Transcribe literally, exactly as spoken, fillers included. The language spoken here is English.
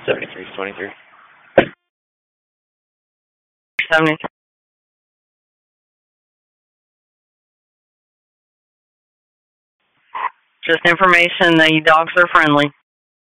seventy-three twenty-three. seventy-three. Just information, the dogs are friendly.